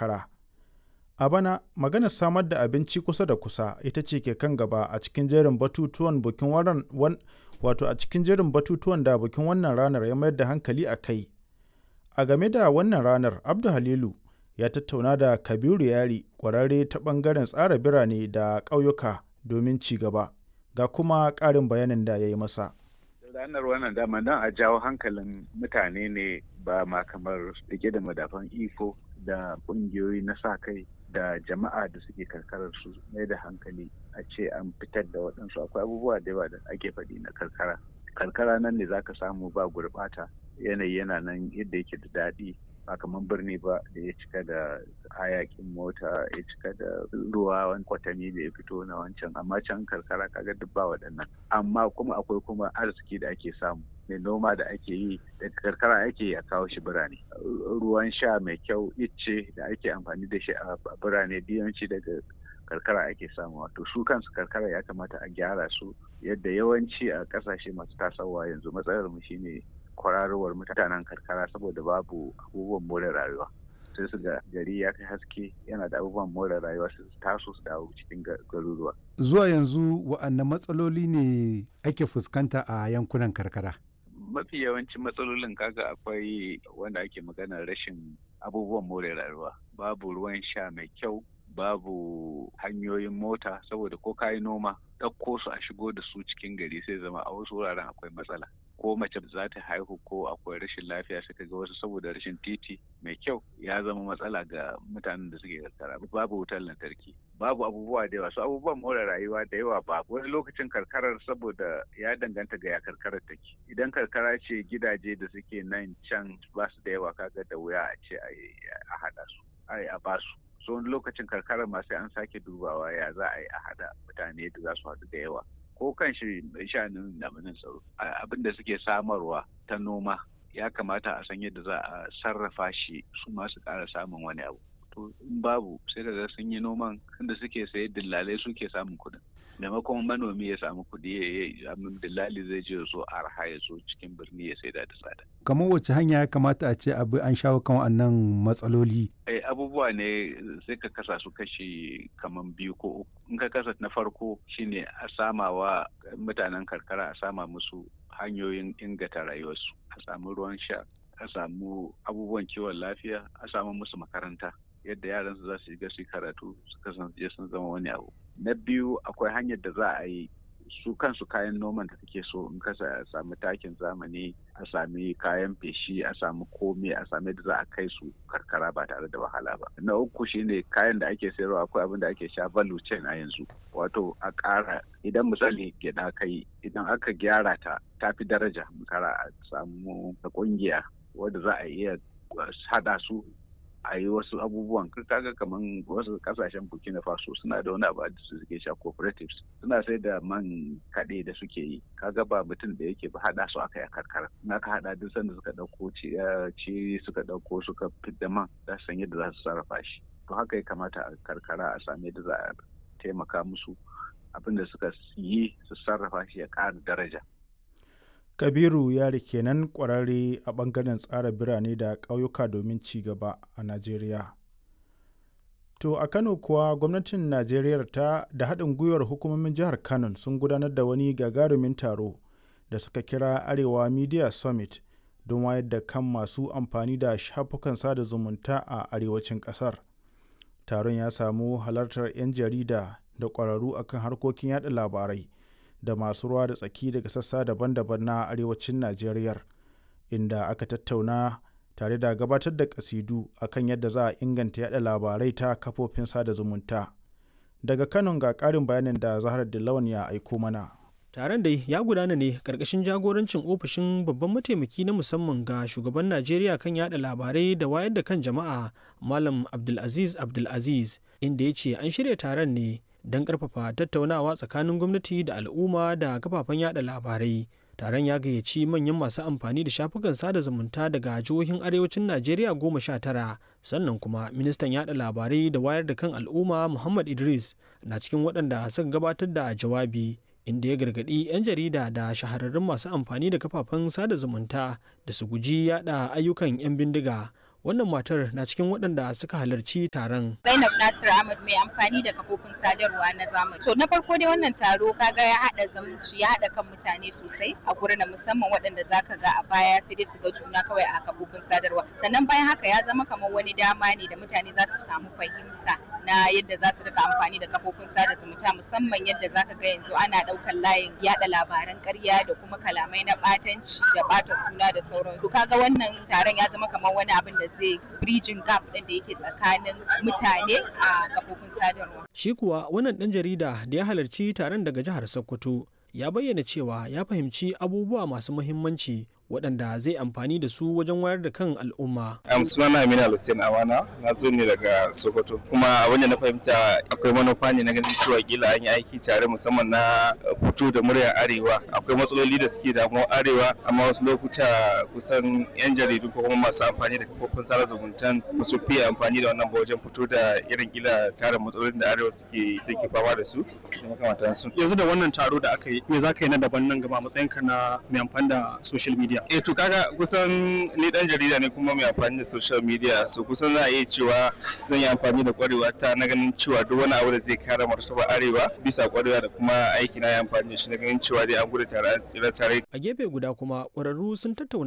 karkara. A bana, maganar samar da abinci kusa da kusa ita ce ke kan gaba a cikin jerin batutuwan da bikin wannan ranar ya mayar da hankali a kai. A game da wannan ranar, Abdu Halilu ya tattauna da Kabiru Yari, ƙwararre ta ɓangaren tsara birane da ƙauyuka domin ci gaba. Ga kuma ƙarin bayanin da ya yi masa. Ranar wannan dama don a jawo hankalin mutane ne, ba ma kamar rike da madafan iko da ƙungiyoyi na sa kai da jama'a da suke karkarar su mai da hankali a ce an fitar da waɗansu. Akwai abubuwa da yawa da ake faɗi na karkara nan ne zaka samu ba gurɓata, yanayi yana nan yadda yake da daɗi, ba kamar birni ba da ya cika da hayakin mota, ya cika da ruwa wani kwatami da ya fito na wancan. Amma can karkara kaga duk ba waɗannan, amma kuma akwai kuma arziki da ake samu mai noma da ake yi daga karkara ake yi a kawo shi birane. Ruwan sha mai kyau, icce da ake amfani da shi a birane biyanci daga karkara ake samu. Wato su kansu karkara ya kamata a gyara su, yadda yawanci a ƙasashe masu tasowa yanzu matsalar mu shine kwararowar mutanen karkara saboda babu abubuwan more rayuwa. Sai su ga gari ya kai haske, yana da abubuwan more rayuwa, su taso su dawo cikin garuruwa. Zuwa yanzu wa'anne matsaloli ne ake fuskanta a yankunan karkara? Mafi yawancin matsalolin kaga akwai wanda ake maganar rashin abubuwan more rayuwa, babu ruwan sha mai kyau, babu hanyoyin mota, saboda ko kayi noma ɗauko su a shigo da su cikin gari sai zama a wasu wuraren akwai matsala. Ko mace za ta haihu ko akwai rashin lafiya suka ga wasu saboda rashin titi mai kyau ya zama matsala ga mutanen da suke karkara. Babu wutar lantarki, babu abubuwa da yawa, su abubuwan more rayuwa da yawa babu. Wani lokacin karkarar saboda ya danganta ga ya karkarar take. Idan karkara ce gidaje da suke nan can ba su da yawa, kaga da wuya a ce a haɗa su a ba su. So wani lokacin karkarar ma sai an sake dubawa ya za a yi a haɗa mutane da za su haɗu da yawa. Ko kan shi shanin damanin tsaro, abin da suke samarwa ta noma ya kamata a san yadda za a sarrafa shi su masu ƙara samun wani abu. To in babu sai da sun yi noman inda suke saye, dillalai suke samun kuɗin. Maimakon manomi ya samu kuɗi, dillali zai je so arha ya so cikin birni ya saida da tsada. Kamar wacce hanya ya kamata a ce abu an shawo kan wannan matsaloli? Abubuwa ne sai ka kasa su kashi kamar 2 ko 3. In ka kasa na farko shine a samawa mutanen karkara, a sama musu hanyoyin inganta rayuwarsu, a samu ruwan sha, a samu abubuwan kiwon lafiya, a samu musu makaranta yadda yaran su za su shiga su karatu su kasance sun zama wani abu. Na biyu, akwai hanyar da za a yi su kansu kayan noman da kake so, in ka sami takin zamani, a sami kayan feshi, a sami komai, a sami da za a kai su karkara ba tare da wahala ba. Na uku shine kayan da ake sayarwa, akwai abin da ake sha value chain a yanzu, wato a ƙara. Idan misali gyaɗa kai, idan aka gyara ta fi daraja, kara a samu ƙungiya wadda za a iya haɗa su a yi wasu abubuwan. Kaga kaman wasu kasashen Burkina Faso suna da wani abu da suke sha cooperatives, suna sai da man kaɗe da suke yi. Kaga ba mutum da yake ba, haɗa su aka yi a karkara. Na ka haɗa duk sanda suka ɗauko ci suka ɗauko suka fidda man, za su san yadda za su sarrafa shi. To haka ya kamata a karkara a sami yadda za a taimaka musu abin da suka yi su sarrafa shi ya ƙara daraja. Kabiru Yari kenan, ƙwararre a ɓangaren tsara birane da ƙauyuka domin ci gaba a Najeriya. To a Kano kuwa gwamnatin Najeriya da haɗin gwiwar hukumomin jihar Kano sun gudanar da wani gagarumin taro da suka kira Arewa Media Summit don wayar da kan masu amfani da shafukan sada zumunta a arewacin ƙasar. Taron ya samu halartar 'yan jarida da ƙwararru akan harkokin yaɗa labarai da masu ruwa da tsaki daga sassa daban-daban na arewacin Najeriya, inda aka tattauna tare da gabatar da kasidu akan yadda za a inganta yada labarai ta kafofin sada zumunta. Daga Kano ga ƙarin bayanin da Zahra Dillawan ya aiko mana. Taron dai ya gudana ne karkashin jagorancin ofishin babban mataimaki na musamman ga shugaban Najeriya kan yada labarai da wayar da kan jama'a, Malam Abdulaziz, inda ya ce an shirya taron ne don karfafa tattaunawa tsakanin gwamnati da al'umma da kafafen yada labarai. Taron ya gayyaci manyan masu amfani da shafukan sada zumunta daga jihohin arewacin Najeriya 19, sannan kuma ministan yada labarai da wayar da kan al'umma Muhammad Idris na cikin waɗanda suka gabatar da jawabi, inda ya gargaɗi 'yan jarida da shahararrun masu amfani da kafafen sada zumunta da su guji yada ayyukan 'yan bindiga Wannan matar na cikin waɗanda suka halarci taron. Zainab Nasir Ahmad mai amfani da kafofin sadarwa na zamani. To na farko dai wannan taro kaga ya haɗa zumunci, ya haɗa kan mutane sosai a gurin na musamman waɗanda zaka ga a baya sai dai su ga juna kawai a kafofin sadarwa. Sannan bayan haka ya zama kamar wani dama ne da mutane za su samu fahimta na yadda za su rika amfani da kafofin sada zumunta, musamman yadda zaka ga yanzu ana ɗaukar layin yaɗa labaran ƙarya da kuma kalamai na ɓatanci da ɓata suna da sauran. To kaga wannan taron ya zama kamar wani abin da zai bridging gap ɗin da yake tsakanin mutane a kafofin sadarwa. Shi kuwa wannan ɗan jarida da ya halarci taron daga jihar Sokoto ya bayyana cewa ya fahimci abubuwa masu muhimmanci waɗanda zai amfani da su wajen wayar da kan al'umma. Sunana Amina Hussein Awana, na zo ne daga Sokoto. Kuma abin da na fahimta akwai manufa ne na ganin cewa kila an yi aiki tare musamman na fito da muryar Arewa. Akwai matsaloli da suke damuwar Arewa, amma wasu lokuta kusan 'yan jaridu ko kuma masu amfani da kafofin sada zumuntan ba su fiye amfani da wannan ba wajen fito da irin kila tarin matsalolin da Arewa take fama da su da makamantansu. Yanzu da wannan taro da aka yi, me za ka yi na daban nan gaba matsayinka na mai amfani da social media? To kaga kusan ni dan jarida ne kuma mai amfani da social media, so kusan za a iya cewa zan yi amfani da kwarewa ta na ganin cewa duk wani abu da zai kare martaba Arewa bisa kwarewa da kuma aiki na yi amfani da shi na ganin cewa dai an gudu tare an tsira tare. A gefe guda kuma ƙwararru sun tattauna